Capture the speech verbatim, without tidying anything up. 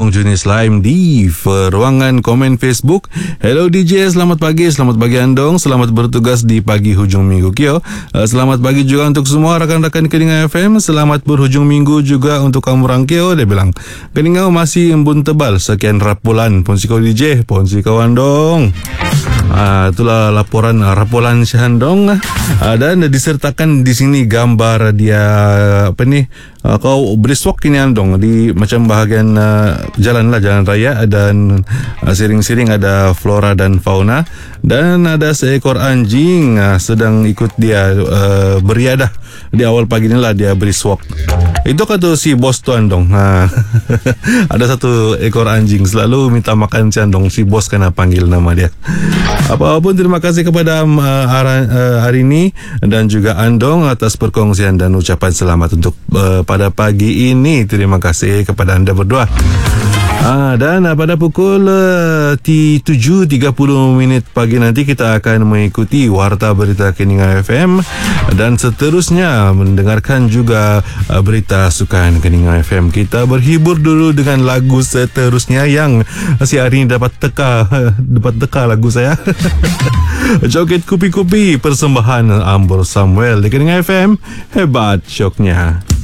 Andong Jenis Lain di ruangan komen Facebook. Hello D J, selamat pagi. Selamat pagi Andong. Selamat bertugas di pagi hujung minggu Kio. Selamat pagi juga untuk semua rakan-rakan Keningau F M. Selamat berhujung minggu juga untuk kamu orang Kio. Dia bilang Keningau masih embun tebal. Sekian rapulan Ponsiko D J, Ponsiko Andong. Ah, itulah laporan uh, rapolan Syahandong uh, dan disertakan di sini gambar dia apa ni uh, kau beriswak ini Andong di macam bahagian uh, jalan lah, jalan raya, dan uh, siring-siring ada flora dan fauna, dan ada seekor anjing uh, sedang ikut dia uh, beriadah di awal pagi ni lah dia beriswak. Itu kata si bos tu Andong. Ha. Ada satu ekor anjing selalu minta makan si Andong. Si bos kena panggil nama dia. Apa-apa pun terima kasih kepada uh, uh, hari ini dan juga Andong atas perkongsian dan ucapan selamat untuk uh, pada pagi ini. Terima kasih kepada anda berdua. Ah, dan uh, pada pukul uh, tujuh tiga puluh minit pagi nanti kita akan mengikuti Warta Berita Keningau F M dan seterusnya mendengarkan juga uh, berita sukan Keningau F M. Kita berhibur dulu dengan lagu seterusnya yang si hari ini dapat teka dapat teka lagu saya. Joget Kupi-Kupi persembahan Ambor Samuel di Keningau F M. Hebat syoknya.